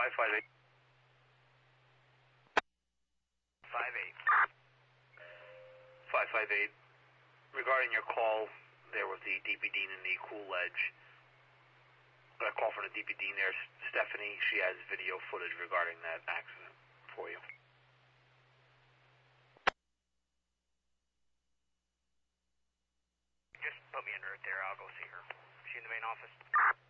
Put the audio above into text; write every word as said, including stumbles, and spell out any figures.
five five eight. five eight. five five eight. Regarding your call there with the D P D and the Cool Ledge, got a call from the D P D there, Stephanie. She has video footage regarding that accident for you. Just put me under it there. I'll go see her. Is she in the main office?